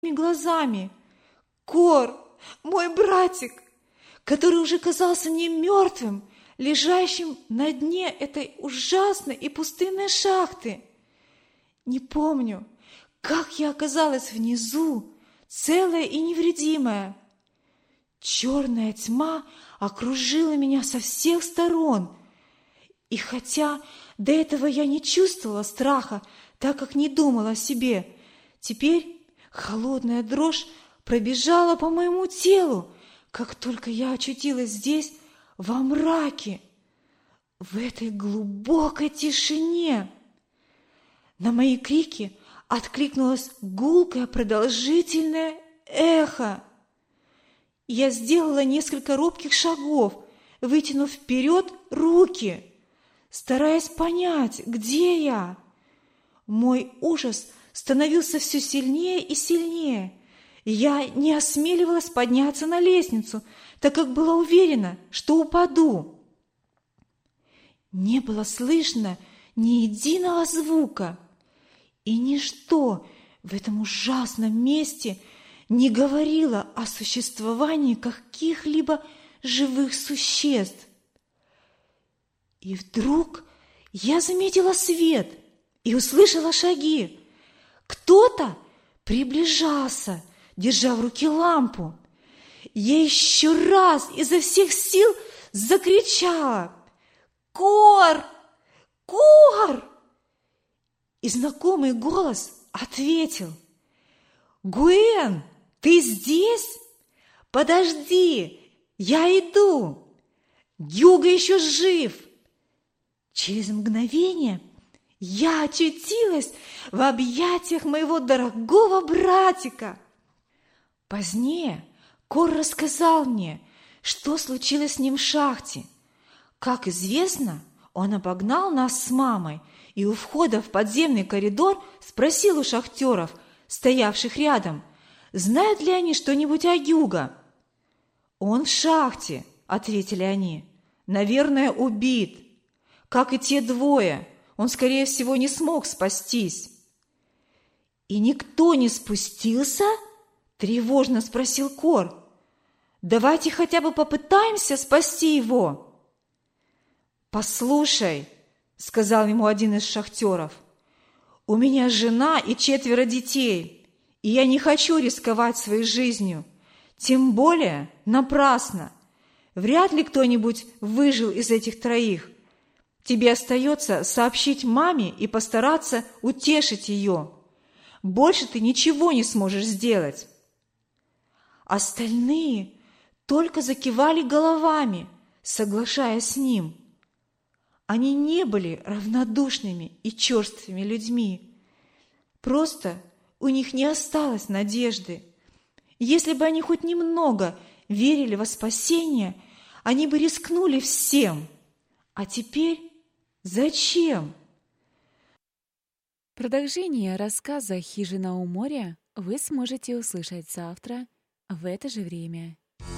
моими глазами. Кор, мой братик, который уже казался мне мертвым, лежащим на дне этой ужасной и пустынной шахты. Не помню, как я оказалась внизу, целая и невредимая. Черная тьма окружила меня со всех сторон, и хотя до этого я не чувствовала страха, так как не думала о себе, теперь холодная дрожь пробежала по моему телу, как только я очутилась здесь, во мраке, в этой глубокой тишине. На мои крики откликнулось гулкое продолжительное эхо. Я сделала несколько робких шагов, вытянув вперед руки, стараясь понять, где я. Мой ужас становился все сильнее и сильнее. Я не осмеливалась подняться на лестницу, так как была уверена, что упаду. Не было слышно ни единого звука, и ничто в этом ужасном месте не говорило о существовании каких-либо живых существ. И вдруг я заметила свет и услышала шаги. Кто-то приближался, держа в руке лампу. Я еще раз изо всех сил закричала: «Кор! Кор!» И знакомый голос ответил: «Гуэн, ты здесь? Подожди, я иду. Гюго еще жив». Через мгновение я очутилась в объятиях моего дорогого братика. Позднее Кор рассказал мне, что случилось с ним в шахте. Как известно, он обогнал нас с мамой и у входа в подземный коридор спросил у шахтеров, стоявших рядом, знают ли они что-нибудь о Гюго. «Он в шахте», — ответили они. «Наверное, убит. Как и те двое, он, скорее всего, не смог спастись». «И никто не спустился?» — тревожно спросил Кор. «Давайте хотя бы попытаемся спасти его». «Послушай», — сказал ему один из шахтеров, «у меня жена и 4 детей, и я не хочу рисковать своей жизнью, тем более напрасно. Вряд ли кто-нибудь выжил из этих 3. Тебе остается сообщить маме и постараться утешить ее. Больше ты ничего не сможешь сделать». Остальные только закивали головами, соглашаясь с ним. Они не были равнодушными и черствыми людьми. Просто у них не осталось надежды. Если бы они хоть немного верили во спасение, они бы рискнули всем. А теперь зачем? Продолжение рассказа «Хижина у моря» вы сможете услышать завтра в это же время.